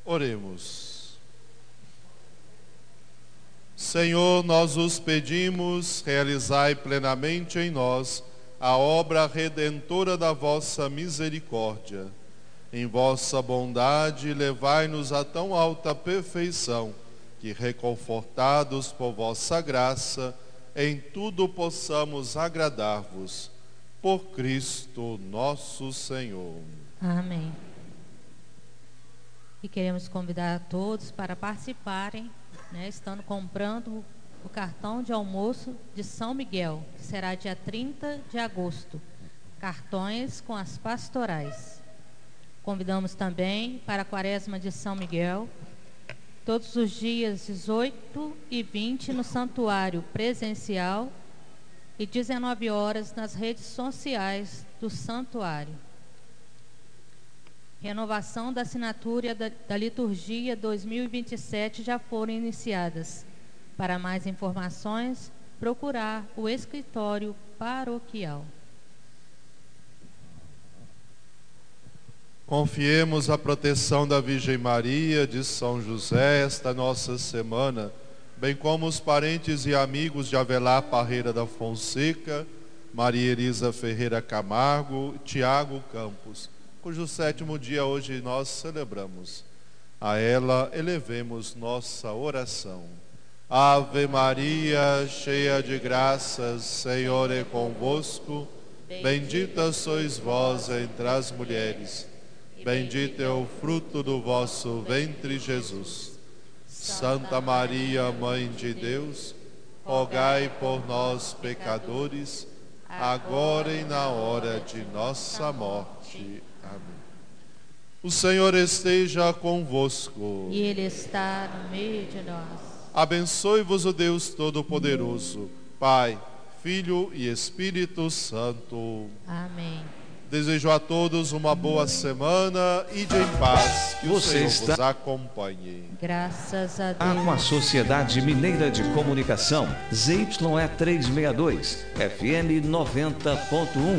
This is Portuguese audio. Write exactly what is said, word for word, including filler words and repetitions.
Oremos. Senhor, nós os pedimos, realizai plenamente em nós a obra redentora da vossa misericórdia. Em vossa bondade, levai-nos a tão alta perfeição, que, reconfortados por vossa graça, em tudo possamos agradar-vos. Por Cristo nosso Senhor. Amém. E queremos convidar a todos para participarem, né, estando comprando o cartão de almoço de São Miguel, que será dia trinta de agosto. Cartões com as pastorais. Convidamos também para a Quaresma de São Miguel, todos os dias dezoito e vinte no santuário presencial e dezenove horas nas redes sociais do santuário. Renovação da assinatura da, da liturgia dois mil e vinte e sete já foram iniciadas. Para mais informações, procurar o escritório paroquial. Confiemos a proteção da Virgem Maria, de São José, esta nossa semana, bem como os parentes e amigos de Avelar Parreira da Fonseca, Maria Elisa Ferreira Camargo, Tiago Campos, cujo sétimo dia hoje nós celebramos. A ela elevemos nossa oração. Ave Maria, cheia de graças, Senhor é convosco. Bendita sois vós entre as mulheres. Bendito é o fruto do vosso ventre, Jesus. Santa Maria, Mãe de Deus, rogai por nós, pecadores, agora e na hora de nossa morte. Amém. O Senhor esteja convosco. E Ele está no meio de nós. Abençoe-vos o Deus Todo-Poderoso, Pai, Filho e Espírito Santo. Amém. Desejo a todos uma boa semana e de em paz. Que Você o Senhor está... vos acompanhe. Graças a Deus. Ah, com a Sociedade Mineira de Comunicação, Z Y E trezentos e sessenta e dois, F M noventa ponto um.